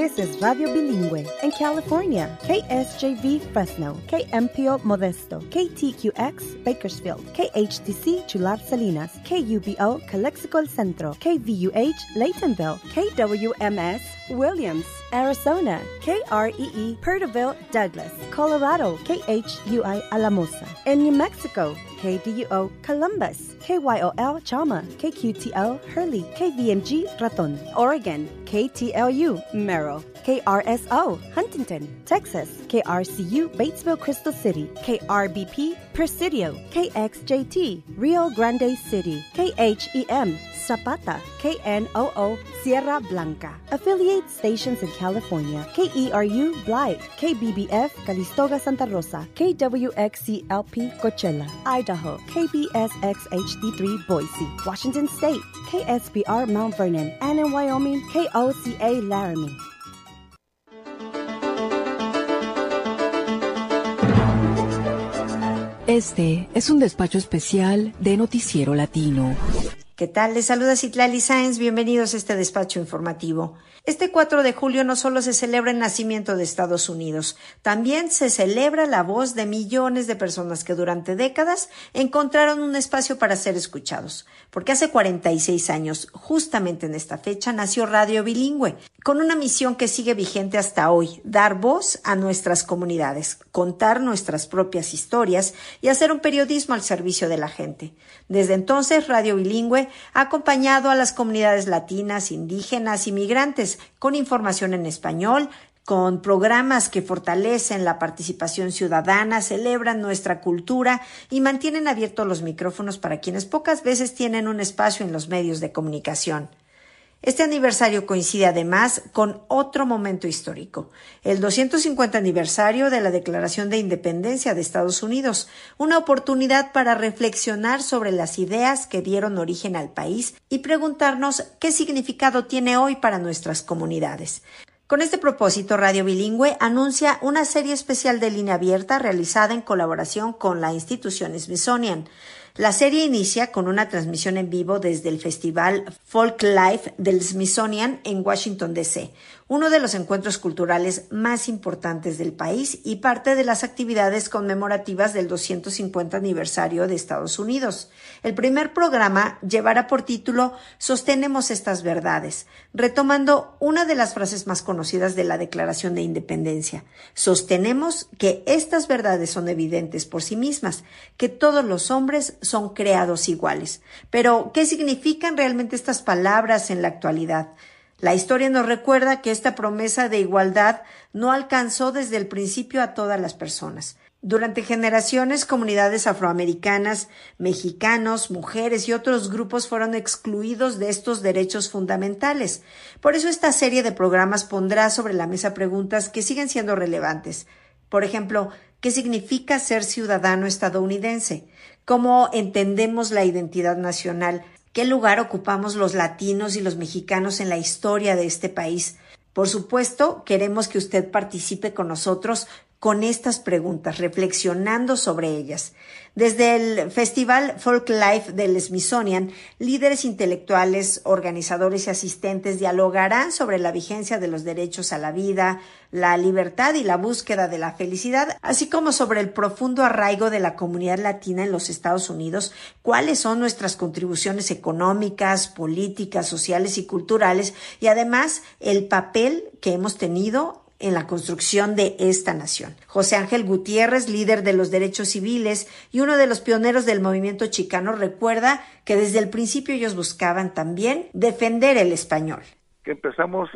This is Radio Bilingüe in California. KSJV Fresno, KMPO Modesto, KTQX Bakersfield, KHTC Chular Salinas, KUBO Calexico El Centro, KVUH Laytonville, KWMS Williams, Arizona, KREE Perterville Douglas, Colorado, KHUI Alamosa. In New Mexico, KDUO Columbus, KYOL Chama, KQTL Hurley, KVMG Raton. Oregon, KTLU Merrill, KRSO Huntington. Texas, KRCU Batesville Crystal City, KRBP Presidio, KXJT Rio Grande City, KHEM Zapata, KNOO Sierra Blanca. Affiliate stations in California, KERU Blythe, KBBF Calistoga Santa Rosa, KWXCLP Coachella, Idaho, KBSX HD3 Boise, Washington State, KSBR Mount Vernon, and in Wyoming, KOCA Laramie. Este es un despacho especial de Noticiero Latino. ¿Qué tal? Les saluda Citlali Sáenz. Bienvenidos a este despacho informativo. Este 4 de julio no solo se celebra el nacimiento de Estados Unidos, también se celebra la voz de millones de personas que durante décadas encontraron un espacio para ser escuchados. Porque hace 46 años, justamente en esta fecha, nació Radio Bilingüe, con una misión que sigue vigente hasta hoy: dar voz a nuestras comunidades, contar nuestras propias historias y hacer un periodismo al servicio de la gente. Desde entonces, Radio Bilingüe ha acompañado a las comunidades latinas, indígenas y migrantes con información en español, con programas que fortalecen la participación ciudadana, celebran nuestra cultura y mantienen abiertos los micrófonos para quienes pocas veces tienen un espacio en los medios de comunicación. Este aniversario coincide además con otro momento histórico, el 250 aniversario de la Declaración de Independencia de Estados Unidos, una oportunidad para reflexionar sobre las ideas que dieron origen al país y preguntarnos qué significado tiene hoy para nuestras comunidades. Con este propósito, Radio Bilingüe anuncia una serie especial de línea abierta realizada en colaboración con la institución Smithsonian. La serie inicia con una transmisión en vivo desde el Festival Folk Life del Smithsonian en Washington, D.C., uno de los encuentros culturales más importantes del país y parte de las actividades conmemorativas del 250 aniversario de Estados Unidos. El primer programa llevará por título Sostenemos estas verdades, retomando una de las frases más conocidas de la Declaración de Independencia. Sostenemos que estas verdades son evidentes por sí mismas, que todos los hombres son creados iguales. Pero, ¿qué significan realmente estas palabras en la actualidad? La historia nos recuerda que esta promesa de igualdad no alcanzó desde el principio a todas las personas. Durante generaciones, comunidades afroamericanas, mexicanos, mujeres y otros grupos fueron excluidos de estos derechos fundamentales. Por eso esta serie de programas pondrá sobre la mesa preguntas que siguen siendo relevantes. Por ejemplo, ¿qué significa ser ciudadano estadounidense? ¿Cómo entendemos la identidad nacional? ¿Qué lugar ocupamos los latinos y los mexicanos en la historia de este país? Por supuesto, queremos que usted participe con nosotros con estas preguntas, reflexionando sobre ellas. Desde el Festival Folk Life del Smithsonian, líderes intelectuales, organizadores y asistentes dialogarán sobre la vigencia de los derechos a la vida, la libertad y la búsqueda de la felicidad, así como sobre el profundo arraigo de la comunidad latina en los Estados Unidos, cuáles son nuestras contribuciones económicas, políticas, sociales y culturales, y además el papel que hemos tenido en la construcción de esta nación. José Ángel Gutiérrez, líder de los derechos civiles y uno de los pioneros del movimiento chicano, recuerda que desde el principio ellos buscaban también defender el español. Que empezamos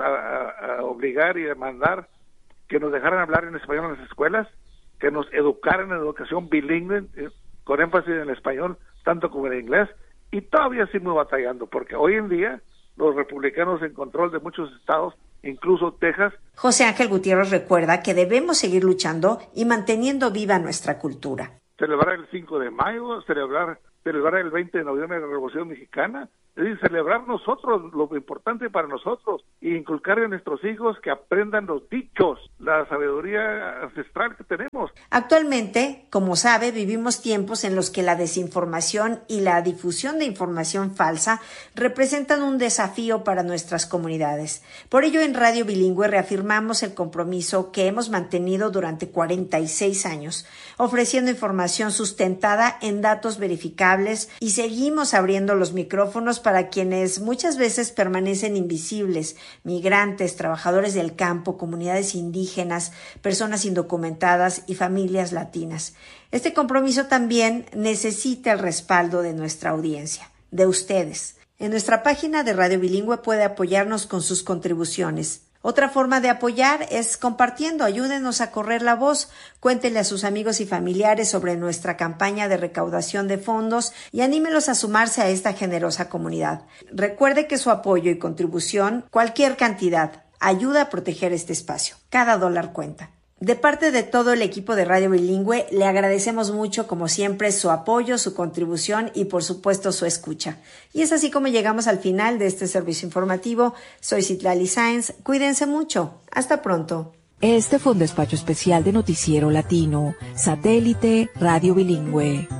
a obligar y demandar que nos dejaran hablar en español en las escuelas, que nos educaran en educación bilingüe, con énfasis en el español, tanto como en el inglés, y todavía seguimos batallando, porque hoy en día los republicanos en control de muchos estados, incluso Texas. José Ángel Gutiérrez recuerda que debemos seguir luchando y manteniendo viva nuestra cultura. Celebrar el 5 de mayo, celebrar el 20 de noviembre de la Revolución Mexicana, Es decir, celebrar nosotros lo importante para nosotros e inculcar en nuestros hijos que aprendan los dichos, la sabiduría ancestral que tenemos. Actualmente, como sabe, vivimos tiempos en los que la desinformación y la difusión de información falsa representan un desafío para nuestras comunidades. Por ello, en Radio Bilingüe reafirmamos el compromiso que hemos mantenido durante 46 años, ofreciendo información sustentada en datos verificables, y seguimos abriendo los micrófonos para quienes muchas veces permanecen invisibles: migrantes, trabajadores del campo, comunidades indígenas, personas indocumentadas y familias latinas. Este compromiso también necesita el respaldo de nuestra audiencia, de ustedes. En nuestra página de Radio Bilingüe puede apoyarnos con sus contribuciones. Otra forma de apoyar es compartiendo. Ayúdenos a correr la voz. Cuéntenle a sus amigos y familiares sobre nuestra campaña de recaudación de fondos y anímelos a sumarse a esta generosa comunidad. Recuerde que su apoyo y contribución, cualquier cantidad, ayuda a proteger este espacio. Cada dólar cuenta. De parte de todo el equipo de Radio Bilingüe, le agradecemos mucho, como siempre, su apoyo, su contribución y, por supuesto, su escucha. Y es así como llegamos al final de este servicio informativo. Soy Citlali Sáenz. Cuídense mucho. Hasta pronto. Este fue un despacho especial de Noticiero Latino, Satélite Radio Bilingüe.